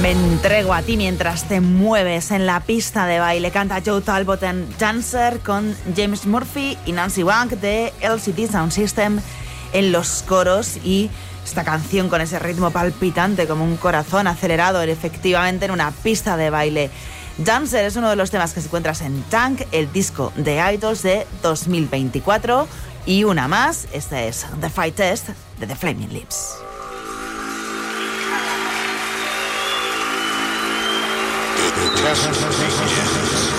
Me entrego a ti mientras te mueves en la pista de baile. Canta Joe Talbot en Dancer con James Murphy y Nancy Wang de LCD Sound System en los coros, y esta canción con ese ritmo palpitante como un corazón acelerado efectivamente en una pista de baile. Dancer es uno de los temas que se encuentras en Tank, el disco de Idols de 2024, y una más, esta es The Fight Test de The Flaming Lips. Test begins.